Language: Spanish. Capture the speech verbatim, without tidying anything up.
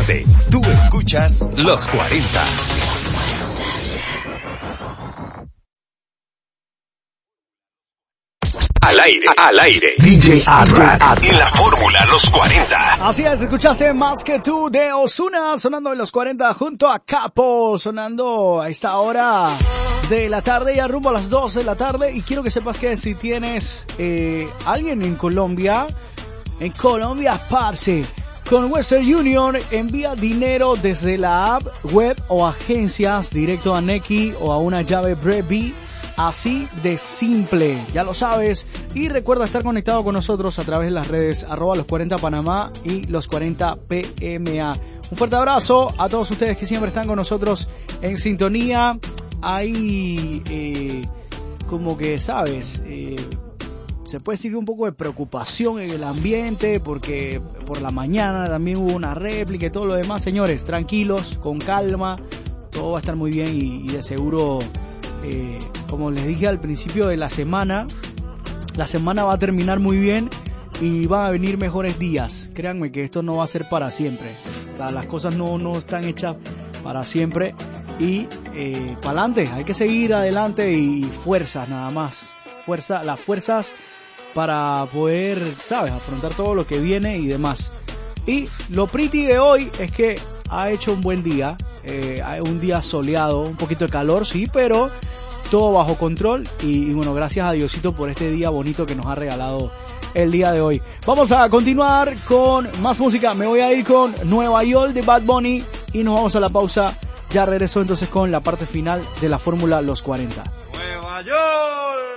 tarde. Tú escuchas Los cuarenta. Al aire, al aire. D J Adra en la fórmula Los cuarenta. Así es, escuchaste Más que tú de Ozuna sonando en Los cuarenta junto a Capo, sonando a esta hora de la tarde, ya rumbo a las dos de la tarde. Y quiero que sepas que si tienes eh, alguien en Colombia, en Colombia, parce, con Western Union envía dinero desde la app, web o agencias directo a Nequi o a una llave Brevi. Así de simple, ya lo sabes. Y recuerda estar conectado con nosotros a través de las redes arroba los cuarenta Panamá y los cuarenta P M A. Un fuerte abrazo a todos ustedes que siempre están con nosotros en sintonía. Hay eh, como que, ¿sabes? Eh, se puede decir un poco de preocupación en el ambiente porque por la mañana también hubo una réplica y todo lo demás. Señores, tranquilos, con calma, todo va a estar muy bien y, y de seguro... Eh, como les dije al principio de la semana, la semana va a terminar muy bien y van a venir mejores días. Créanme que esto no va a ser para siempre. O sea, las cosas no, no están hechas para siempre. Y eh, para adelante, hay que seguir adelante y fuerzas nada más. Fuerza, las fuerzas para poder, ¿sabes?, afrontar todo lo que viene y demás. Y lo pretty de hoy es que ha hecho un buen día. Eh, hay un día soleado, un poquito de calor, sí, pero todo bajo control y, y bueno, gracias a Diosito por este día bonito que nos ha regalado el día de hoy. Vamos a continuar con más música. Me voy a ir con Nueva York de Bad Bunny y nos vamos a la pausa. Ya regreso entonces con la parte final de la fórmula Los cuarenta. Nueva York.